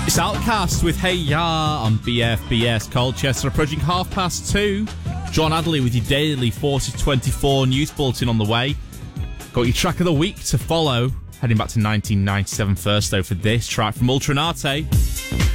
It's Outcast with Hey Ya on BFBS Colchester, approaching 2:30. John Adderley with your daily 40-24 news bulletin on the way. Got your track of the week to follow. Heading back to 1997 first, though, for this track from Ultranate.